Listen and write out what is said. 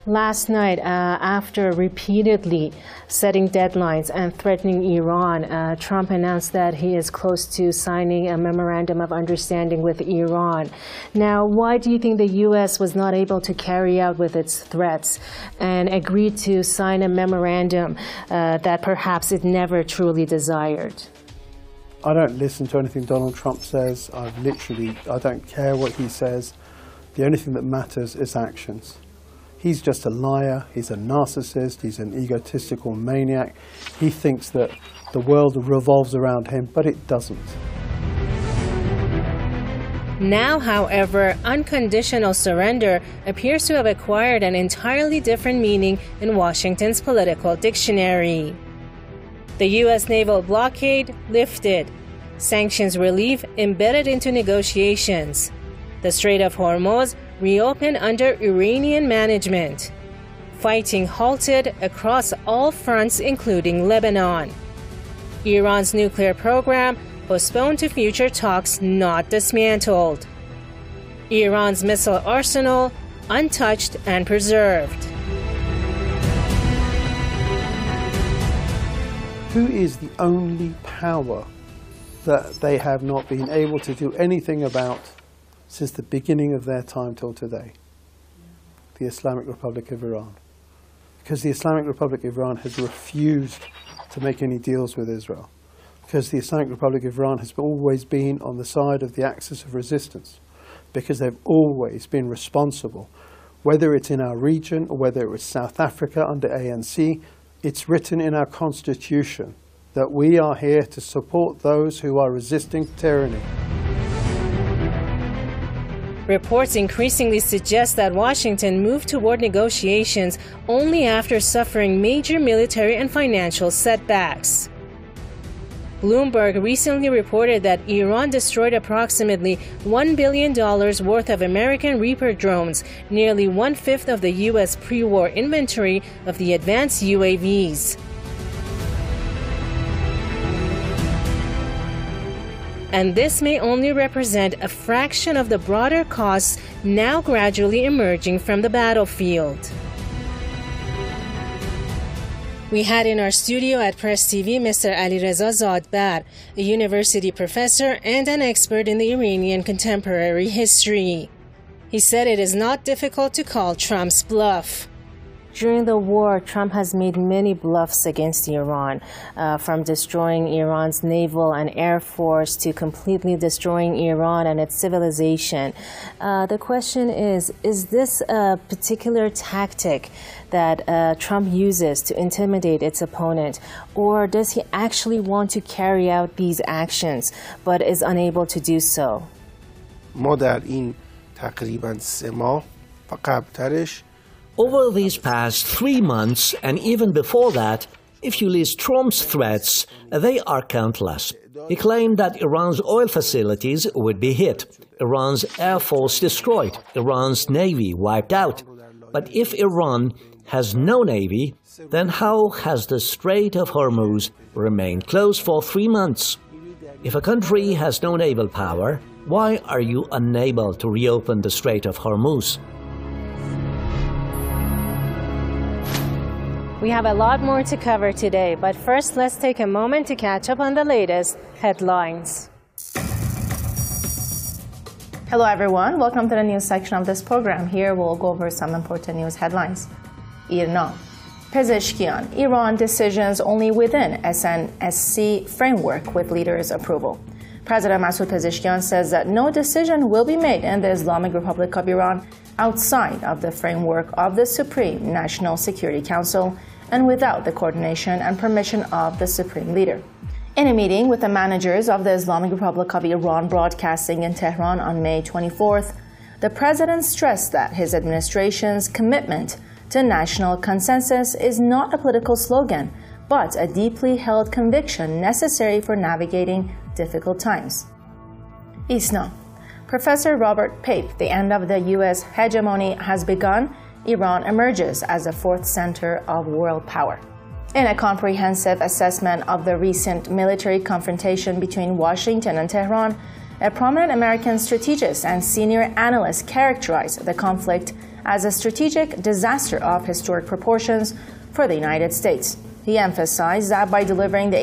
Last night, after repeatedly setting deadlines and threatening Iran, Trump announced that he is close to signing a memorandum of understanding with Iran. Now, why do you think the U.S. was not able to carry out with its threats and agreed to sign a memorandum that perhaps it never truly desired? I don't listen to anything Donald Trump says. I don't care what he says. The only thing that matters is actions. He's just a liar, he's a narcissist, he's an egotistical maniac. He thinks that the world revolves around him, but it doesn't. Now, however, unconditional surrender appears to have acquired an entirely different meaning in Washington's political dictionary. The U.S. naval blockade lifted. Sanctions relief embedded into negotiations. The Strait of Hormuz reopened under Iranian management. Fighting halted across all fronts, including Lebanon. Iran's nuclear program postponed to future talks, not dismantled. Iran's missile arsenal untouched and preserved. Who is the only power that they have not been able to do anything about since the beginning of their time till today? The Islamic Republic of Iran. Because the Islamic Republic of Iran has refused to make any deals with Israel. Because the Islamic Republic of Iran has always been on the side of the axis of resistance. Because they've always been responsible. Whether it's in our region or whether it was South Africa under ANC, it's written in our constitution that we are here to support those who are resisting tyranny. Reports increasingly suggest that Washington moved toward negotiations only after suffering major military and financial setbacks. Bloomberg recently reported that Iran destroyed approximately $1 billion worth of American Reaper drones, nearly one-fifth of the U.S. pre-war inventory of the advanced UAVs. And this may only represent a fraction of the broader costs now gradually emerging from the battlefield. We had in our studio at Press TV Mr. Alireza Zadbar, a university professor and an expert in the Iranian contemporary history. He said it is not difficult to call Trump's bluff. During the war, Trump has made many bluffs against Iran, from destroying Iran's naval and air force to completely destroying Iran and its civilization. The question is this a particular tactic that Trump uses to intimidate its opponent, or does he actually want to carry out these actions but is unable to do so? ما در این تقریباً 3 ماه و قبل‌ترش Over these past 3 months, and even before that, if you list Trump's threats, they are countless. He claimed that Iran's oil facilities would be hit, Iran's air force destroyed, Iran's navy wiped out. But if Iran has no navy, then how has the Strait of Hormuz remained closed for 3 months? If a country has no naval power, why are you unable to reopen the Strait of Hormuz? We have a lot more to cover today, but first let's take a moment to catch up on the latest headlines. Hello everyone, welcome to the news section of this program. Here we'll go over some important news headlines. Iran. Pezeshkian, Iran decisions only within SNSC framework with leaders' approval. President Masoud Pezeshkian says that no decision will be made in the Islamic Republic of Iran outside of the framework of the Supreme National Security Council and without the coordination and permission of the Supreme Leader. In a meeting with the managers of the Islamic Republic of Iran broadcasting in Tehran on May 24th, the president stressed that his administration's commitment to national consensus is not a political slogan, but a deeply held conviction necessary for navigating difficult times. ISNA. Professor Robert Pape, the end of the U.S. hegemony has begun. Iran emerges as the fourth center of world power. In a comprehensive assessment of the recent military confrontation between Washington and Tehran, a prominent American strategist and senior analyst characterized the conflict as a strategic disaster of historic proportions for the United States. He emphasized that by delivering the